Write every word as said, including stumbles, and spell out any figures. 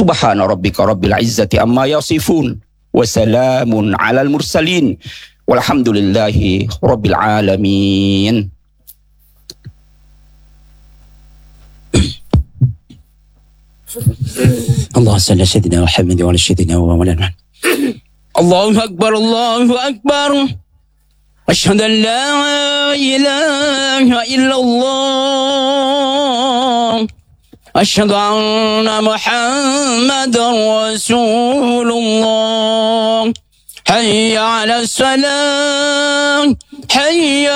Subhana rabbika rabbil izzati amma yasifun. Wa salamun alal mursalin. Walhamdulillahi rabbil alamin. اللهم صل على سيدنا محمد وعلى سيدنا ومولانا الله أكبر الله أكبر أشهد أن لا إله إلا الله أشهد أن محمدا رسول الله حي على الصلاة حي